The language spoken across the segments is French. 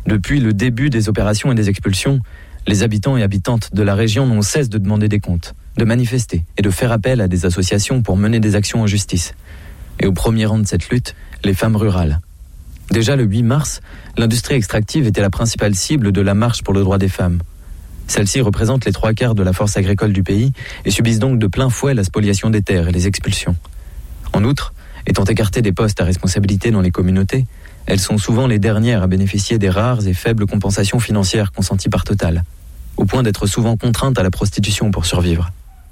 Depuis le début des opérations et des expulsions, les habitants et habitantes de la région n'ont cesse de demander des comptes, de manifester et de faire appel à des associations pour mener des actions en justice. Et au premier rang de cette lutte, les femmes rurales. Déjà le 8 mars, l'industrie extractive était la principale cible de la marche pour le droit des femmes. Celles-ci représentent les 3/4 de la force agricole du pays et subissent donc de plein fouet la spoliation des terres et les expulsions. En outre, étant écartées des postes à responsabilité dans les communautés, elles sont souvent les dernières à bénéficier des rares et faibles compensations financières consenties par Total, au point d'être souvent contraintes à la prostitution pour survivre.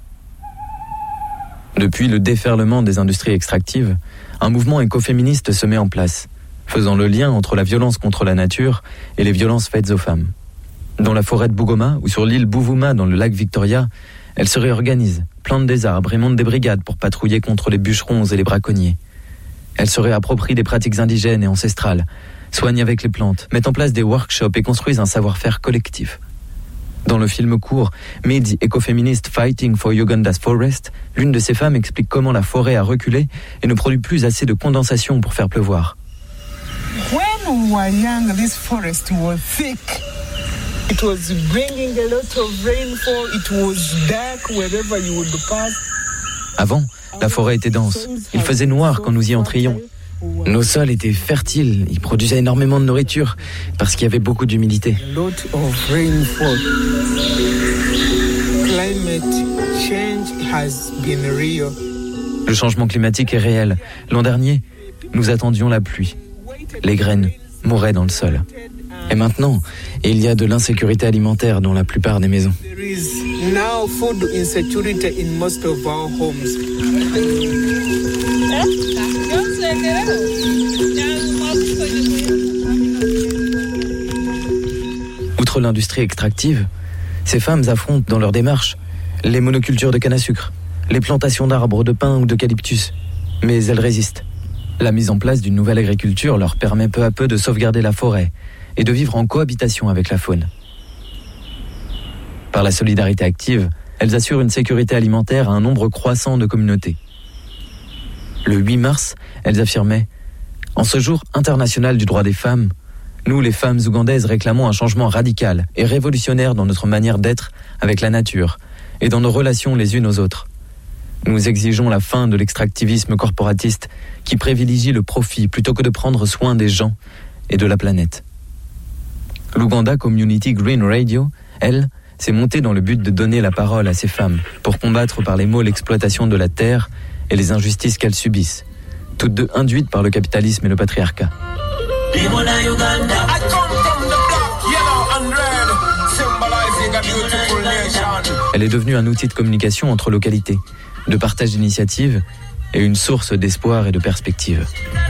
Depuis le déferlement des industries extractives, un mouvement écoféministe se met en place, faisant le lien entre la violence contre la nature et les violences faites aux femmes. Dans la forêt de Bugoma ou sur l'île Bouvouma dans le lac Victoria, elles se réorganisent, plantent des arbres et montent des brigades pour patrouiller contre les bûcherons et les braconniers. Elles se réapproprient des pratiques indigènes et ancestrales, soignent avec les plantes, mettent en place des workshops et construisent un savoir-faire collectif. Dans le film court « Meet the Ecofeminist Fighting for Uganda's Forest », l'une de ces femmes explique comment la forêt a reculé et ne produit plus assez de condensation pour faire pleuvoir. When we were young, this forest was thick. It was bringing a lot of rainfall. It was dark wherever you would pass. Avant, la forêt était dense. Il faisait noir quand nous y entrions. Nos sols étaient fertiles. Ils produisaient énormément de nourriture parce qu'il y avait beaucoup d'humidité. A lot of rainfall. Climate change has been real. Le changement climatique est réel. L'an dernier, nous attendions la pluie. Les graines mouraient dans le sol. Et maintenant, il y a de l'insécurité alimentaire dans la plupart des maisons. There is now food insecurity in most of our homes. Outre l'industrie extractive, ces femmes affrontent dans leur démarche les monocultures de canne à sucre, les plantations d'arbres, de pin ou d'eucalyptus. Mais elles résistent. La mise en place d'une nouvelle agriculture leur permet peu à peu de sauvegarder la forêt et de vivre en cohabitation avec la faune. Par la solidarité active, elles assurent une sécurité alimentaire à un nombre croissant de communautés. Le 8 mars, elles affirmaient « En ce jour international du droit des femmes, nous, les femmes ougandaises, réclamons un changement radical et révolutionnaire dans notre manière d'être avec la nature et dans nos relations les unes aux autres. Nous exigeons la fin de l'extractivisme corporatiste qui privilégie le profit plutôt que de prendre soin des gens et de la planète. » L'Uganda Community Green Radio, elle, s'est montée dans le but de donner la parole à ces femmes pour combattre par les mots l'exploitation de la terre et les injustices qu'elles subissent, toutes deux induites par le capitalisme et le patriarcat. Elle est devenue un outil de communication entre localités, de partage d'initiatives et une source d'espoir et de perspective.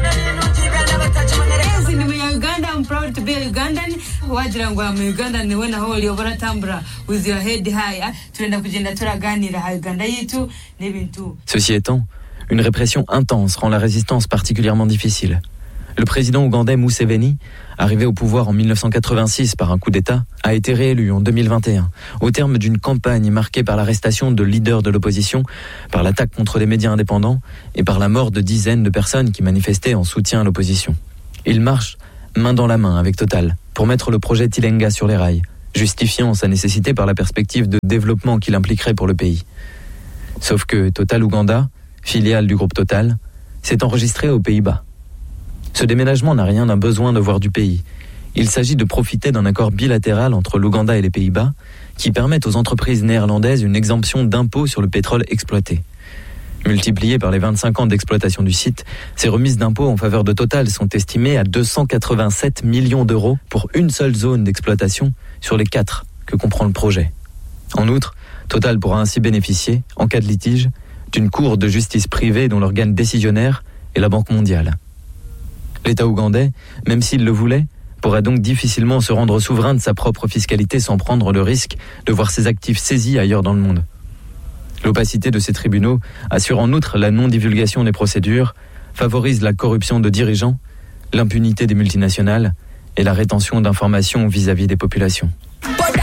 Ceci étant, une répression intense rend la résistance particulièrement difficile. Le président ougandais Museveni, arrivé au pouvoir en 1986 par un coup d'État, a été réélu en 2021, au terme d'une campagne marquée par l'arrestation de leaders de l'opposition, par l'attaque contre les médias indépendants et par la mort de dizaines de personnes qui manifestaient en soutien à l'opposition. Il marche main dans la main avec Total pour mettre le projet Tilenga sur les rails, justifiant sa nécessité par la perspective de développement qu'il impliquerait pour le pays. Sauf que Total Ouganda, filiale du groupe Total, s'est enregistré aux Pays-Bas. Ce déménagement n'a rien d'un besoin de voir du pays. Il s'agit de profiter d'un accord bilatéral entre l'Ouganda et les Pays-Bas qui permettent aux entreprises néerlandaises une exemption d'impôt sur le pétrole exploité. Multipliées par les 25 ans d'exploitation du site, ces remises d'impôts en faveur de Total sont estimées à 287 millions d'euros pour une seule zone d'exploitation sur les 4 que comprend le projet. En outre, Total pourra ainsi bénéficier, en cas de litige, d'une cour de justice privée dont l'organe décisionnaire est la Banque mondiale. L'État ougandais, même s'il le voulait, pourra donc difficilement se rendre souverain de sa propre fiscalité sans prendre le risque de voir ses actifs saisis ailleurs dans le monde. L'opacité de ces tribunaux assure en outre la non-divulgation des procédures, favorise la corruption de dirigeants, l'impunité des multinationales et la rétention d'informations vis-à-vis des populations.